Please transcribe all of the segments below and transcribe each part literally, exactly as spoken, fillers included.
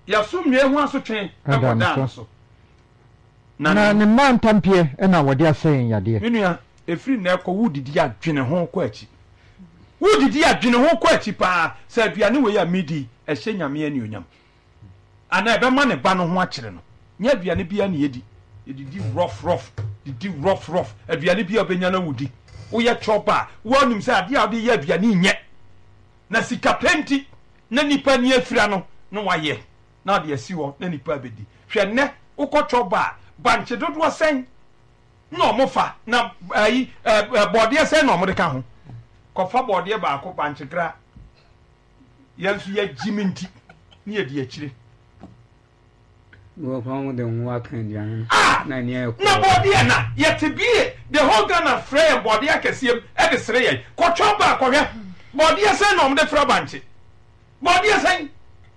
ya so mwe ho asotwe abodan so na ne man tampie e na wode asen yade menua efiri na ekọ wudidi adwene ho kọ achi wudidi adwene ho kọ achi pa se aduane we ya midi e hye nyame ani onyam ana ebe ma ne ba no ho akire no nya aduane bia ne yedi yedi rough rough didi rough rough aduane bia obenya na wudi wo ye chopa wo nim se ade a de ye aduane nye na sika penti na nipa ni afira no no waye na de asi wo na nipa bedi hwe ne ukọ choba banche dodo sen no mofa na ayi bode sen no mo de ka ho kofa bode ba ko banche gra yansu ya jiminti ni ye de akire wo kwa mo de nwa kan dian na ni e ko na bode na ye te bie the whole Ghana frey bode akesiem e de sere ye ko choba ko hwe bode sen no mo de fra banche bode sen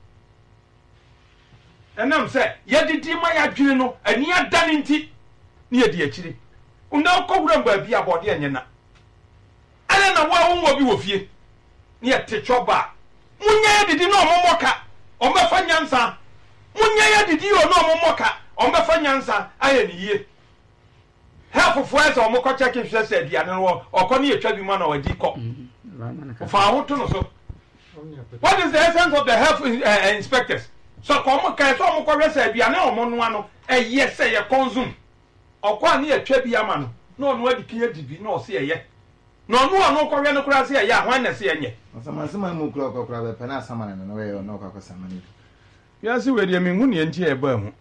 enam se ye didi ma ya dwene no ani adan nti ne ye de akire una ko wura mba bia bode enye na ana na wa wo bi wo fie ne ye te choba munya ye didi no omomoka ombefa nyansa munya ye didi o no omomoka ombefa nyansa aye ni ye helpful as omoko check hwe se dia no okọ ne ye twa bi ma na wadi ko fa ho to no so. What is the essence of the health uh, inspectors? So come kai so mo kwere se bia na omo no ano eh yes say ye consume okwa na ye twa bia ma no no no adi kin adibi na o se ye no no ano kwere no kura se ye ahwan na se ye nye asama sema mu kura kura be pana asama na no we no kwa kwasa mani ya se we de me hu ne nti e ba hu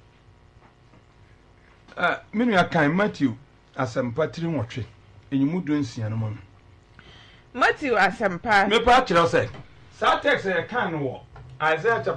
ah menu ya kan Matthew asempa tiri nwotwe enyimu do nsia no mo Matthew asempa me pa kire o se sa text e kan no Isaiah